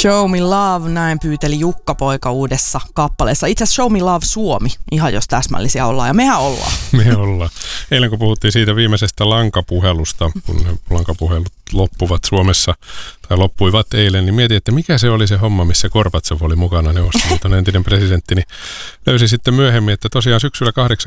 Show Me Love, näin pyyteli Jukka-poika uudessa kappaleessa. Itse asiassa Show Me Love Suomi, ihan jos täsmällisiä ollaan, ja mehän ollaan. Me ollaan. Eilen kun puhuttiin siitä viimeisestä lankapuhelusta, kun lankapuhelut loppuvat Suomessa, tai loppuivat eilen, niin mietin, että mikä se oli se homma, missä Gorbatsov oli mukana Neuvostoliiton entinen presidentti, niin löysi sitten myöhemmin, että tosiaan syksyllä